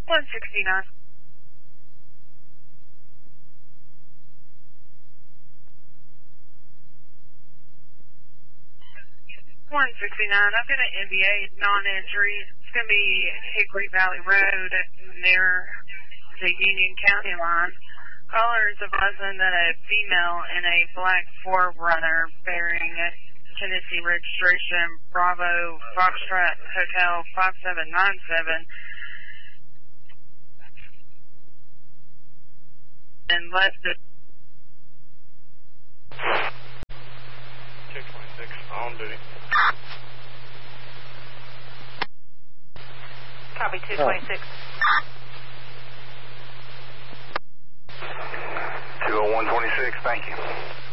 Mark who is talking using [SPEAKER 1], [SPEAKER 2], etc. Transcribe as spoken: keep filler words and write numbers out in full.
[SPEAKER 1] one sixty-nine. one sixty-nine. I've got an N B A non-entry. It's going to be Hickory Valley Road near the Union County line. Caller is advising that a female in a black four runner bearing a Tennessee registration Bravo Foxtrot Hotel five seven nine seven and left it.
[SPEAKER 2] two twenty-six on duty.
[SPEAKER 3] Copy two twenty-six.
[SPEAKER 2] two oh one twenty-six, thank you.